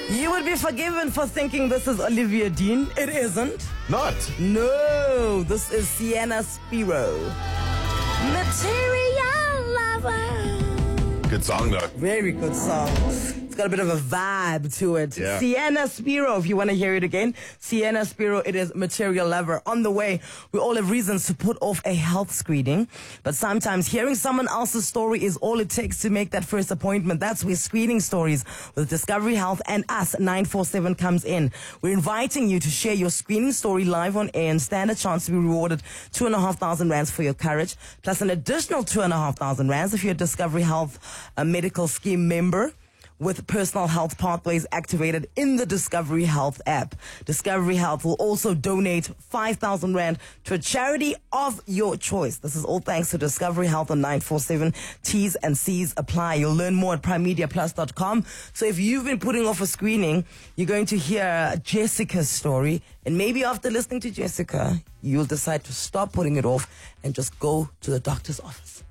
You would be forgiven for thinking this is Olivia Dean. It isn't. Not. No, this is Sienna Spiro. Material Lover. Good song, though. Very good song. It's got a bit of a vibe to it. Yeah. Sienna Spiro, if you want to hear it again. Sienna Spiro, it is Material Lover. On the way, we all have reasons to put off a health screening. But sometimes hearing someone else's story is all it takes to make that first appointment. That's where Screening Stories with Discovery Health and us, 947, comes in. We're inviting you to share your screening story live on air and stand a chance to be rewarded 2,500 rands for your courage, plus an additional 2,500 rands if you're a Discovery Health medical scheme member, with personal health pathways activated in the Discovery Health app. Discovery Health will also donate 5,000 rand to a charity of your choice. This is all thanks to Discovery Health on 947. T's and C's apply. You'll learn more at primemediaplus.com. So if you've been putting off a screening, you're going to hear Jessica's story. And maybe after listening to Jessica, you'll decide to stop putting it off and just go to the doctor's office.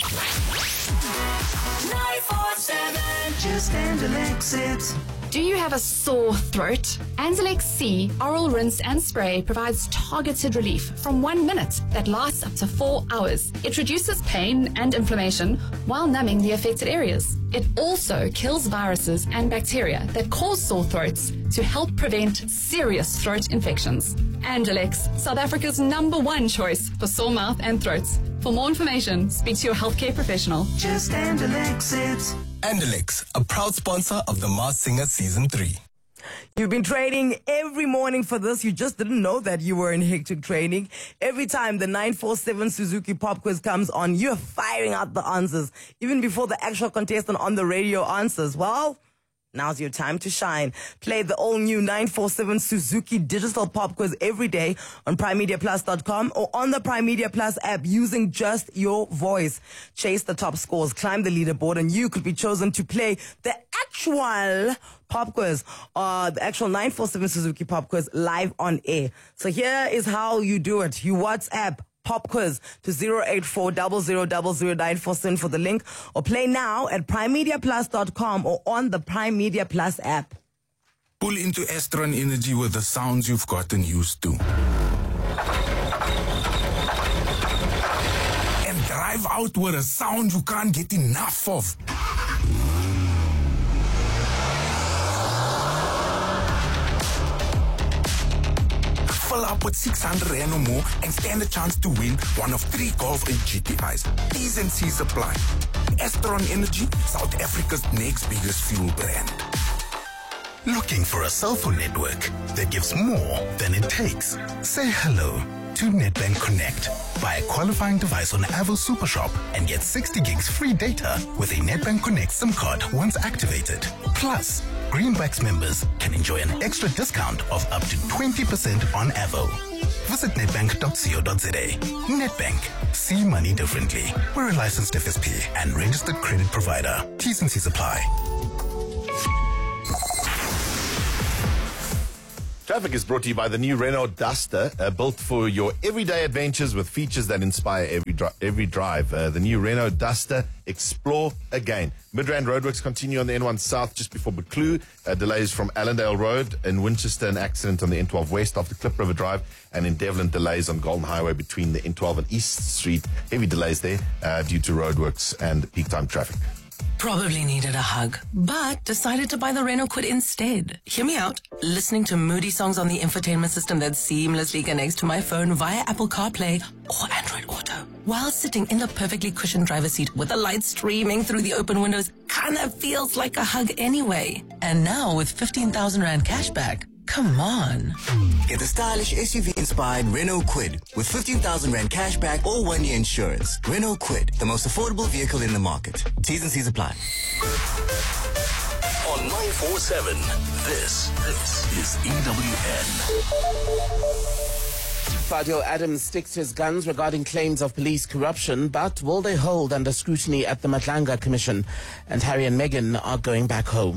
947, just Andalex it. Do you have a sore throat? Andalex C Oral Rinse and Spray provides targeted relief from 1 minute that lasts up to 4 hours. It reduces pain and inflammation while numbing the affected areas. It also kills viruses and bacteria that cause sore throats to help prevent serious throat infections. Andalex, South Africa's #1 choice for sore mouth and throats. For more information, speak to your healthcare professional. Just Andalex it. Andalex, a proud sponsor of The Masked Singer Season 3. You've been training every morning for this. You just didn't know that you were in hectic training. Every time the 947 Suzuki Pop Quiz comes on, you're firing out the answers, even before the actual contestant on the radio answers. Well, now's your time to shine. Play the all-new 947 Suzuki Digital Pop Quiz every day on primemediaplus.com or on the Prime Media Plus app using just your voice. Chase the top scores, climb the leaderboard, and you could be chosen to play the actual pop quiz, the actual 947 Suzuki Pop Quiz live on air. So here is how you do it. You WhatsApp Pop Quiz to 08400000947 for the link, or play now at primemediaplus.com or on the Prime Media Plus app. Pull into Astron Energy with the sounds you've gotten used to. And drive out with a sound you can't get enough of. Fill up with 600 rand or more and stand a chance to win one of 3 Golf and GTIs. T's and C's apply. Astron Energy, South Africa's next biggest fuel brand. Looking for a cell phone network that gives more than it takes? Say hello to Nedbank Connect. Buy a qualifying device on Avo Supershop and get 60 gigs free data with a Nedbank Connect SIM card once activated. Plus, Greenbacks members can enjoy an extra discount of up to 20% on Avo. Visit nedbank.co.za. Nedbank. See money differently. We're a licensed FSP and registered credit provider. T's and C's apply. Traffic is brought to you by the new Renault Duster, built for your everyday adventures with features that inspire every drive. The new Renault Duster, explore again. Midrand roadworks continue on the N1 South just before Buccleuch. Delays from Allendale Road. In Winchester, an accident on the N12 West after Klip River Drive. And in Devlin, delays on Golden Highway between the N12 and East Street. Heavy delays there due to roadworks and peak time traffic. Probably needed a hug, but decided to buy the Renault Kwid instead. Hear me out. Listening to moody songs on the infotainment system that seamlessly connects to my phone via Apple CarPlay or Android Auto. While sitting in the perfectly cushioned driver's seat with the light streaming through the open windows, kinda feels like a hug anyway. And now with 15,000 Rand cashback, come on. Get the stylish SUV-inspired Renault Kwid with 15,000 Rand cashback or 1-year insurance. Renault Kwid, the most affordable vehicle in the market. T's and C's apply. On 947, this is EWN. 5-year-old Adams sticks to his guns regarding claims of police corruption, but will they hold under scrutiny at the Matlanga Commission? And Harry and Meghan are going back home.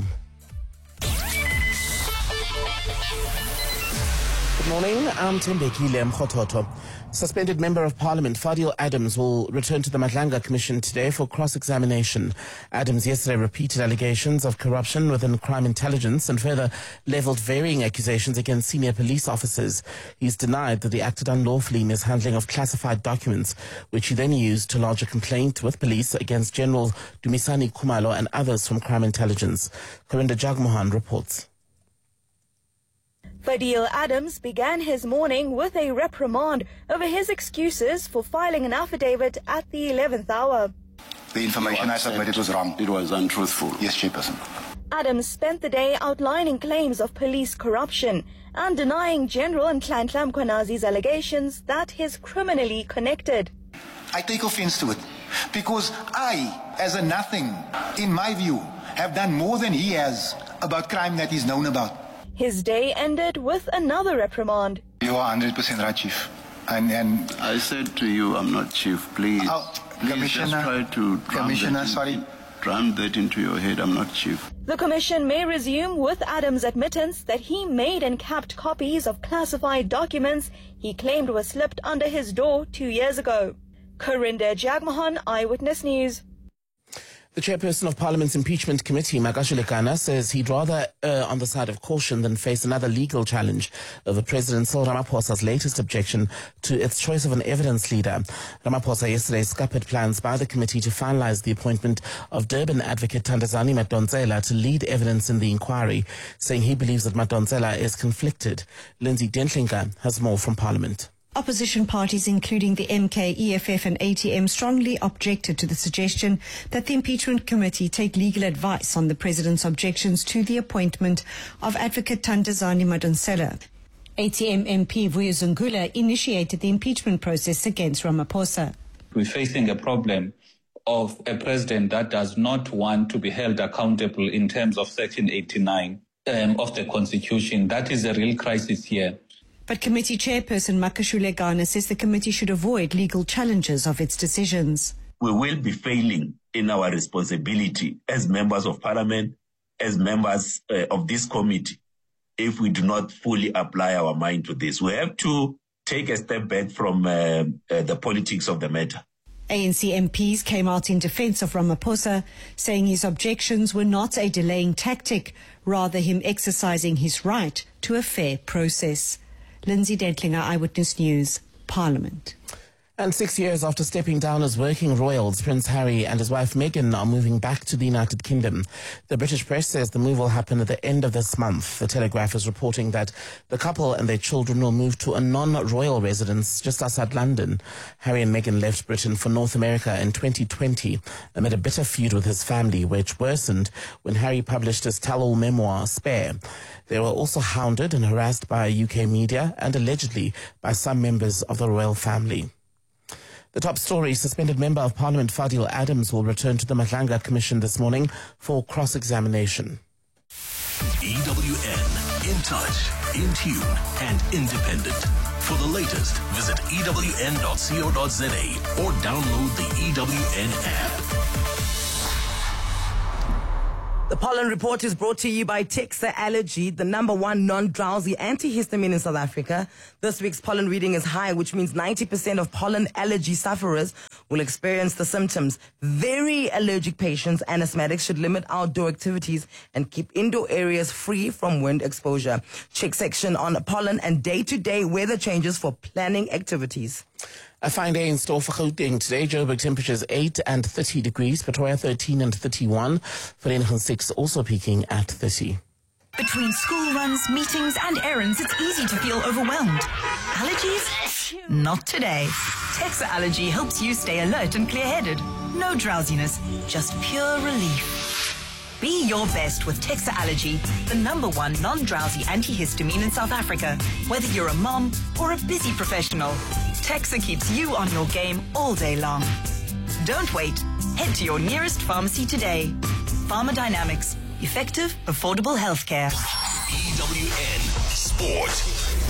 Good morning, I'm Tembekile Mkhototo. Suspended Member of Parliament Fadil Adams will return to the Madlanga Commission today for cross-examination. Adams yesterday repeated allegations of corruption within crime intelligence and further levelled varying accusations against senior police officers. He's denied that they acted unlawfully in mishandling of classified documents, which he then used to lodge a complaint with police against General Dumisani Khumalo and others from crime intelligence. Corinda Jagmohan reports. Fadil Adams began his morning with a reprimand over his excuses for filing an affidavit at the 11th hour. The information I submitted was wrong. It was untruthful. Yes, Chairperson. Adams spent the day outlining claims of police corruption and denying General Nhlanhla Mkhwanazi's allegations that he's criminally connected. I take offense to it because I, as a nothing, in my view, have done more than he has about crime that he's known about. His day ended with another reprimand. You are 100% right, Chief. And I said to you, I'm not Chief, please. Please just try to drum that into your head. I'm not Chief. The Commission may resume with Adams' admittance that he made and kept copies of classified documents he claimed were slipped under his door 2 years ago. Corinda Jagmohan, Eyewitness News. The chairperson of Parliament's Impeachment Committee, Makashulekana, says he'd rather err on the side of caution than face another legal challenge over President Cyril Ramaphosa's latest objection to its choice of an evidence leader. Ramaphosa yesterday scuppered plans by the committee to finalize the appointment of Durban advocate Thandazani Madonsela to lead evidence in the inquiry, saying he believes that Madonsela is conflicted. Lindsay Dentlinga has more from Parliament. Opposition parties, including the MK, EFF and ATM, strongly objected to the suggestion that the impeachment committee take legal advice on the president's objections to the appointment of advocate Thandazani Madonsela. ATM MP Vuyuzungula initiated the impeachment process against Ramaphosa. We're facing a problem of a president that does not want to be held accountable in terms of Section 89 of the Constitution. That is a real crisis here. But committee chairperson Makashulekana says the committee should avoid legal challenges of its decisions. We will be failing in our responsibility as members of parliament, as members of this committee, if we do not fully apply our mind to this. We have to take a step back from the politics of the matter. ANC MPs came out in defense of Ramaphosa, saying his objections were not a delaying tactic, rather him exercising his right to a fair process. Lindsay Dentlinger, Eyewitness News, Parliament. And 6 years after stepping down as working royals, Prince Harry and his wife Meghan are moving back to the United Kingdom. The British press says the move will happen at the end of this month. The Telegraph is reporting that the couple and their children will move to a non-royal residence just outside London. Harry and Meghan left Britain for North America in 2020 amid a bitter feud with his family, which worsened when Harry published his tell-all memoir, Spare. They were also hounded and harassed by UK media and allegedly by some members of the royal family. The top story, suspended Member of Parliament Fadil Adams will return to the Madlanga Commission this morning for cross-examination. EWN, in touch, in tune and independent. For the latest, visit ewn.co.za or download the EWN app. The Pollen Report is brought to you by Texa Allergy, the #1 non-drowsy antihistamine in South Africa. This week's pollen reading is high, which means 90% of pollen allergy sufferers will experience the symptoms. Very allergic patients and asthmatics should limit outdoor activities and keep indoor areas free from wind exposure. Check section on pollen and day-to-day weather changes for planning activities. A fine day in store for Gauteng today. Joburg temperatures 8 and 30 degrees. Pretoria 13 and 31. Vereeniging 6 also peaking at 30. Between school runs, meetings and errands, it's easy to feel overwhelmed. Allergies? Not today. Texa Allergy helps you stay alert and clear-headed. No drowsiness, just pure relief. Be your best with Texa Allergy, the #1 non-drowsy antihistamine in South Africa. Whether you're a mom or a busy professional, Texa keeps you on your game all day long. Don't wait. Head to your nearest pharmacy today. Pharmadynamics. Effective, affordable healthcare. EWN Sport.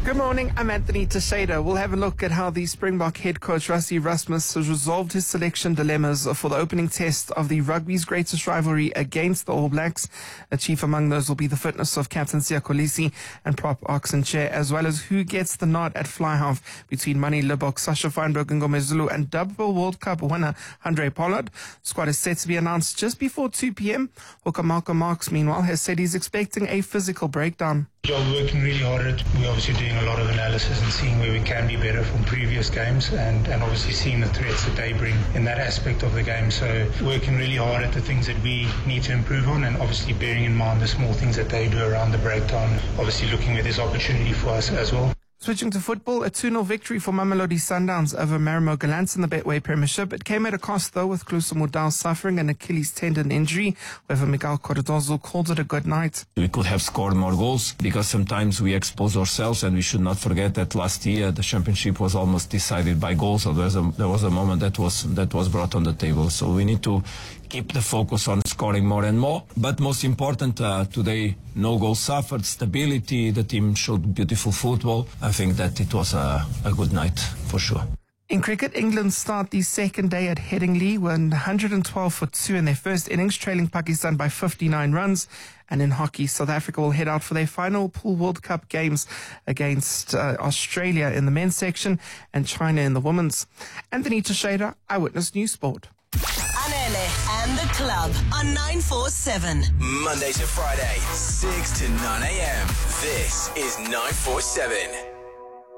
Good morning, I'm Anthony Teixeira. We'll have a look at how the Springbok head coach Rassie Erasmus has resolved his selection dilemmas for the opening test of the rugby's greatest rivalry against the All Blacks. Chief among those will be the fitness of Captain Siya Kolisi and prop Oxen Chair, as well as who gets the nod at fly half between Manie Libbok, Sasha Feinberg and Ngomezulu and double World Cup winner Andre Pollard. Squad is set to be announced just before 2 p.m. Hooker Malcolm Marks, meanwhile, has said he's expecting a physical breakdown. We're working really hard at it. We're obviously doing a lot of analysis and seeing where we can be better from previous games and obviously seeing the threats that they bring in that aspect of the game. So working really hard at the things that we need to improve on and obviously bearing in mind the small things that they do around the breakdown. Obviously looking where there's opportunity for us as well. Switching to football, a 2-0 victory for Mamelodi Sundowns over Marimo Gallants in the Betway Premiership. It came at a cost, though, with Klusa Mudal suffering an Achilles tendon injury. However, Miguel Cordozo called it a good night. We could have scored more goals because sometimes we expose ourselves, and we should not forget that last year the championship was almost decided by goals. So there was a moment that was brought on the table. So we need to keep the focus on scoring more and more. But most important, today, no goals suffered, stability, the team showed beautiful football. I think that it was a good night, for sure. In cricket, England start the second day at Headingley with 112 for 2 in their first innings, trailing Pakistan by 59 runs. And in hockey, South Africa will head out for their final Pool World Cup games against Australia in the men's section and China in the women's. Anthony Teixeira, Eyewitness News Sport. Anele and the Club on 947. Monday to Friday, 6 to 9 a.m. This is 947.